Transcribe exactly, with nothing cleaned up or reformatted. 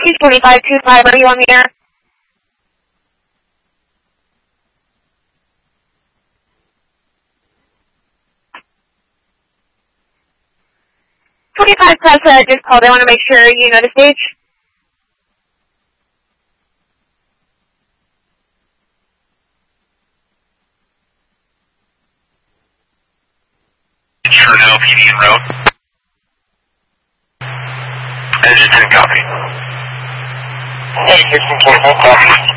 two twenty-five two five, are you on the air? twenty-five Press uh, just called. I want to make sure you know the stage. Sure, no, P D en route. Engine ten copy. Hey, Houston, Canton, copy.